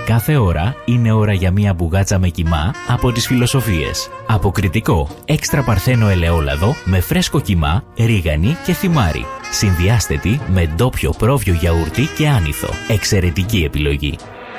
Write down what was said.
Κάθε ώρα είναι ώρα για μια μπουγάτσα με κιμά από τις Φιλοσοφίες. Αποκριτικό, έξτρα παρθένο ελαιόλαδο με φρέσκο κιμά, ρίγανη και θυμάρι. Συνδυάστε τη με ντόπιο πρόβιο γιαούρτι και άνηθο. Εξαιρετική επιλογή.